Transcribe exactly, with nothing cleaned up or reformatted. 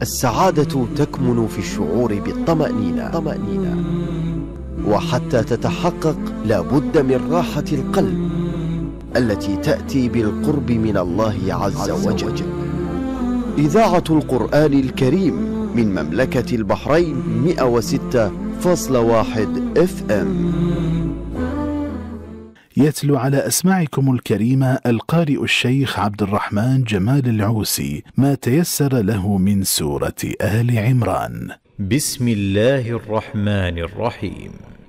السعادة تكمن في الشعور بالطمأنينة طمأنينة. وحتى تتحقق لابد من راحة القلب التي تأتي بالقرب من الله عز وجل. إذاعة القرآن الكريم من مملكة البحرين مئة وستة فاصلة واحد اف ام. يتلو على أسماعكم الكريمة القارئ الشيخ عبد الرحمن جمال العوسي ما تيسر له من سورة آل عمران. بسم الله الرحمن الرحيم.